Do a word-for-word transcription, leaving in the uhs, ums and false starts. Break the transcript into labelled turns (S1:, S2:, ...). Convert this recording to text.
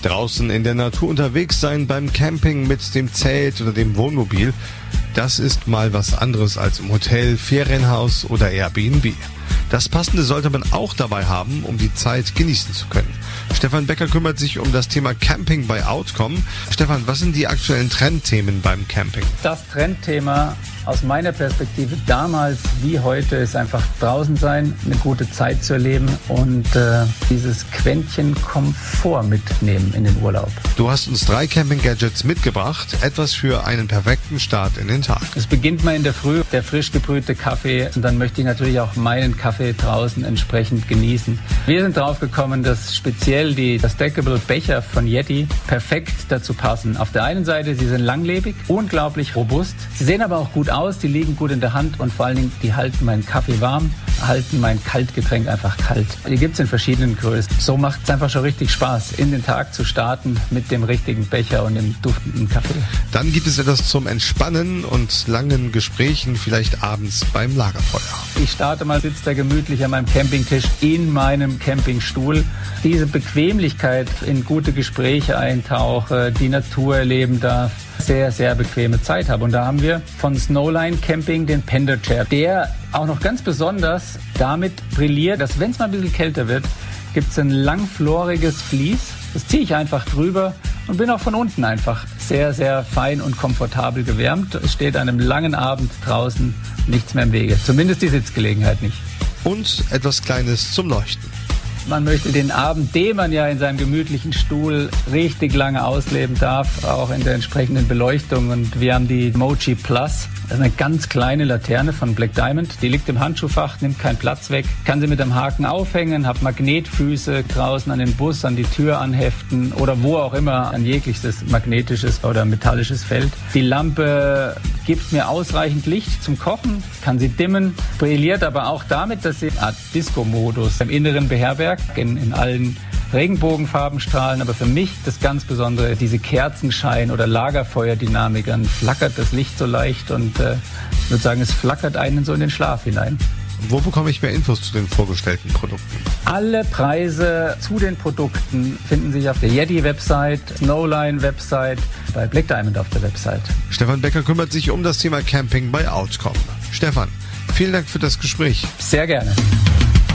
S1: Draußen in der Natur unterwegs sein beim Camping mit dem Zelt oder dem Wohnmobil, das ist mal was anderes als im Hotel, Ferienhaus oder Airbnb. Das Passende sollte man auch dabei haben, um die Zeit genießen zu können. Stefan Becker kümmert sich um das Thema Camping bei Outcome. Stefan, was sind die aktuellen Trendthemen beim Camping?
S2: Das Trendthema aus meiner Perspektive damals wie heute ist einfach draußen sein, eine gute Zeit zu erleben und äh, dieses Quäntchen Komfort mitnehmen in den Urlaub.
S1: Du hast uns drei Camping-Gadgets mitgebracht, etwas für einen perfekten Start in den Tag.
S2: Es beginnt mal in der Früh, der frisch gebrühte Kaffee, und dann möchte ich natürlich auch meinen Kaffee draußen entsprechend genießen. Wir sind drauf gekommen, dass speziell die Stackable Becher von Yeti perfekt dazu passen. Auf der einen Seite, sie sind langlebig, unglaublich robust, sie sehen aber auch gut aus, die liegen gut in der Hand und vor allen Dingen, die halten meinen Kaffee warm, halten mein Kaltgetränk einfach kalt. Die gibt es in verschiedenen Größen. So macht es einfach schon richtig Spaß, in den Tag zu starten mit dem richtigen Becher und dem duftenden Kaffee.
S1: Dann gibt es etwas zum Entspannen und langen Gesprächen, vielleicht abends beim Lagerfeuer.
S2: Ich starte mal, sitze da gemütlich an meinem Campingtisch in meinem Campingstuhl. Diese Bequemlichkeit, in gute Gespräche eintauche, die Natur erleben darf, sehr, sehr bequeme Zeit habe. Und da haben wir von Snowline Camping den Pender Chair, der auch noch ganz besonders damit brilliert, dass wenn es mal ein bisschen kälter wird, gibt es ein langfloriges Vlies. Das ziehe ich einfach drüber und bin auch von unten einfach sehr, sehr fein und komfortabel gewärmt. Es steht einem langen Abend draußen nichts mehr im Wege. Zumindest die Sitzgelegenheit nicht.
S1: Und etwas Kleines zum Leuchten.
S2: Man möchte den Abend, den man ja in seinem gemütlichen Stuhl richtig lange ausleben darf, auch in der entsprechenden Beleuchtung. Und wir haben die Mochi Plus. Das ist eine ganz kleine Laterne von Black Diamond. Die liegt im Handschuhfach, nimmt keinen Platz weg. Kann sie mit einem Haken aufhängen, hat Magnetfüße draußen an den Bus, an die Tür anheften oder wo auch immer an jegliches magnetisches oder metallisches Feld. Die Lampe gibt mir ausreichend Licht zum Kochen, kann sie dimmen, brilliert aber auch damit, dass sie eine Art Disco-Modus im Inneren beherbergt, in, in allen Regenbogenfarbenstrahlen, aber für mich das ganz Besondere, diese Kerzenschein- oder Lagerfeuerdynamik, dann flackert das Licht so leicht und äh, ich würde sagen, es flackert einen so in den Schlaf hinein.
S1: Wo bekomme ich mehr Infos zu den vorgestellten Produkten?
S2: Alle Preise zu den Produkten finden sich auf der Yeti-Website, Snowline-Website, bei Black Diamond auf der Website.
S1: Stefan Becker kümmert sich um das Thema Camping bei Outcome. Stefan, vielen Dank für das Gespräch.
S2: Sehr gerne.